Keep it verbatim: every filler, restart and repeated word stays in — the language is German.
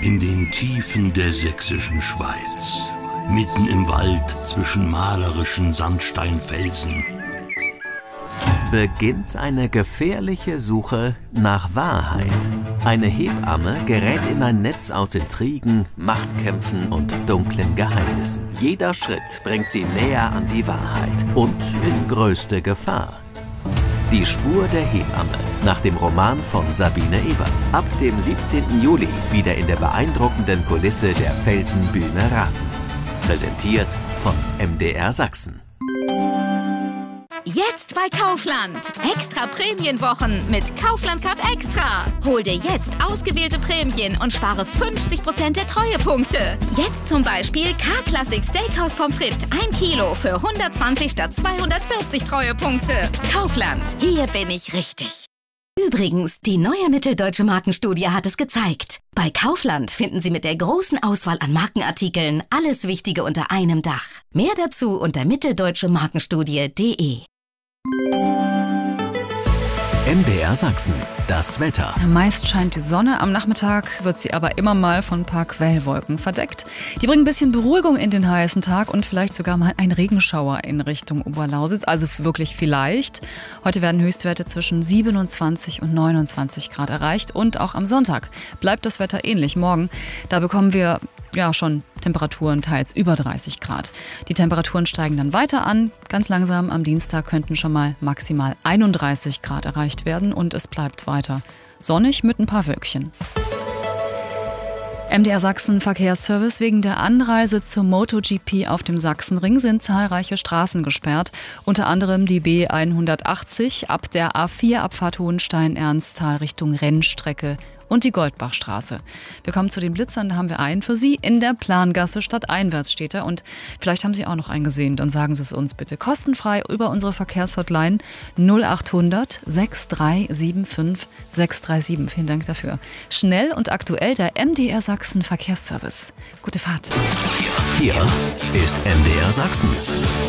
In den Tiefen der sächsischen Schweiz, mitten im Wald zwischen malerischen Sandsteinfelsen, beginnt eine gefährliche Suche nach Wahrheit. Eine Hebamme gerät in ein Netz aus Intrigen, Machtkämpfen und dunklen Geheimnissen. Jeder Schritt bringt sie näher an die Wahrheit und in größte Gefahr. Die Spur der Hebamme nach dem Roman von Sabine Ebert. Ab dem siebzehnten Juli wieder in der beeindruckenden Kulisse der Felsenbühne Raten. Präsentiert von M D R Sachsen. Jetzt bei Kaufland. Extra Prämienwochen mit Kaufland Card Extra. Hol dir jetzt ausgewählte Prämien und spare fünfzig Prozent der Treuepunkte. Jetzt zum Beispiel K-Classic Steakhouse Pommes frites ein Kilo für hundertzwanzig statt zweihundertvierzig Treuepunkte. Kaufland. Hier bin ich richtig. Übrigens, die neue Mitteldeutsche Markenstudie hat es gezeigt. Bei Kaufland finden Sie mit der großen Auswahl an Markenartikeln alles Wichtige unter einem Dach. Mehr dazu unter mitteldeutsche markenstudie punkt de. M D R Sachsen, das Wetter. Meist scheint die Sonne, am Nachmittag wird sie aber immer mal von ein paar Quellwolken verdeckt. Die bringen ein bisschen Beruhigung in den heißen Tag und vielleicht sogar mal ein Regenschauer in Richtung Oberlausitz, also wirklich vielleicht. Heute werden Höchstwerte zwischen siebenundzwanzig und neunundzwanzig Grad erreicht und auch am Sonntag bleibt das Wetter ähnlich. Morgen, da bekommen wir ja schon Temperaturen teils über dreißig Grad. Die Temperaturen steigen dann weiter an. Ganz langsam am Dienstag könnten schon mal maximal einunddreißig Grad erreicht werden und es bleibt weiter sonnig mit ein paar Wölkchen. M D R Sachsen Verkehrsservice: Wegen der Anreise zur MotoGP auf dem Sachsenring sind zahlreiche Straßen gesperrt. Unter anderem die B hundertachtzig ab der A vier Abfahrt Hohenstein-Ernsthal Richtung Rennstrecke und die Goldbachstraße. Wir kommen zu den Blitzern, da haben wir einen für Sie. In der Plangasse stadteinwärts steht er und vielleicht haben Sie auch noch einen gesehen, dann sagen Sie es uns bitte kostenfrei über unsere Verkehrshotline null achthundert sechs drei sieben fünf sechs drei sieben. Vielen Dank dafür. Schnell und aktuell der M D R Sachsen Verkehrsservice. Gute Fahrt. Hier ist M D R Sachsen.